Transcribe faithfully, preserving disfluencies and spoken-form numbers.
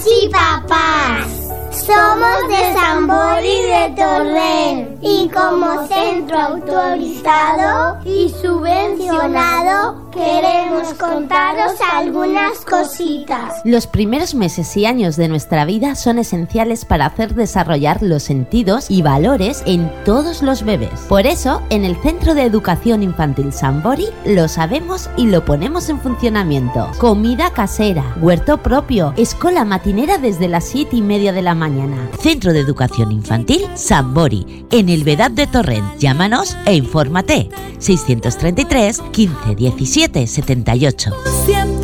y papás. Somos de Sambori de Torrent y como centro autorizado y subvencionado queremos contaros algunas cositas. Los primeros meses y años de nuestra vida son esenciales para hacer desarrollar los sentidos y valores en todos los bebés. Por eso, en el Centro de Educación Infantil Sambori lo sabemos y lo ponemos en funcionamiento. Comida casera, huerto propio, escuela matinera desde las siete y media de la mañana. Centro de Educación Infantil Sambori, en el Vedad de Torrent. Llámanos e infórmate. seiscientos treinta y tres, quince, diecisiete, setenta y ocho. Siempre